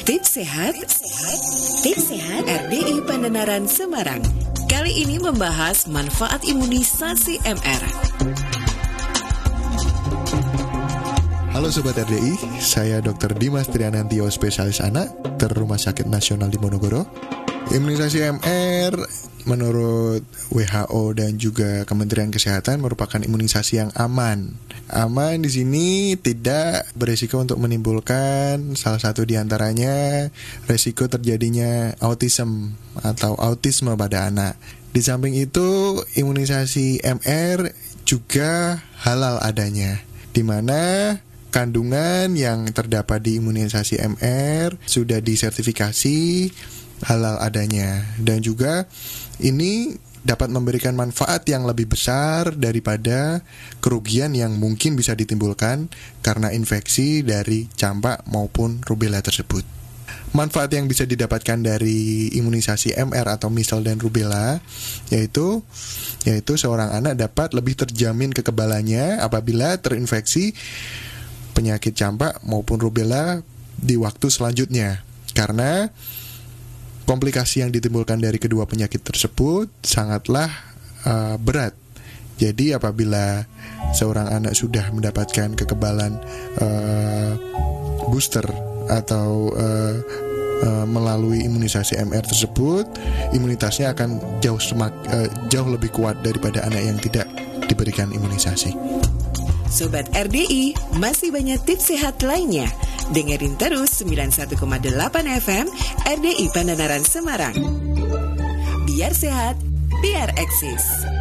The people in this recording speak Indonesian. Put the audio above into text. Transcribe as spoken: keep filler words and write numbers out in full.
Tips Sehat, Tips Sehat R D I Pandanaran Semarang. Kali ini membahas manfaat imunisasi M R. Halo Sobat R D I, saya dokter Dimas Trianantio, spesialis anak dari Rumah Sakit Nasional Diponegoro. Imunisasi M R menurut W H O dan juga Kementerian Kesehatan merupakan imunisasi yang aman. Aman di sini tidak berisiko untuk menimbulkan salah satu diantaranya risiko terjadinya autism atau autisme pada anak. Di samping itu, imunisasi M R juga halal adanya, di mana kandungan yang terdapat di imunisasi M R sudah disertifikasi halal adanya, dan juga ini dapat memberikan manfaat yang lebih besar daripada kerugian yang mungkin bisa ditimbulkan karena infeksi dari campak maupun rubella tersebut. Manfaat yang bisa didapatkan dari imunisasi M R atau measles dan rubella yaitu yaitu seorang anak dapat lebih terjamin kekebalannya apabila terinfeksi penyakit campak maupun rubella di waktu selanjutnya, karena komplikasi yang ditimbulkan dari kedua penyakit tersebut sangatlah uh, berat. Jadi apabila seorang anak sudah mendapatkan kekebalan uh, booster atau uh, uh, melalui imunisasi M R tersebut, imunitasnya akan jauh semak, uh, jauh lebih kuat daripada anak yang tidak diberikan imunisasi. Sobat R D I, masih banyak tips sehat lainnya. Dengerin terus sembilan puluh satu koma delapan F M R D I Pandanaran Semarang. Biar sehat, biar eksis.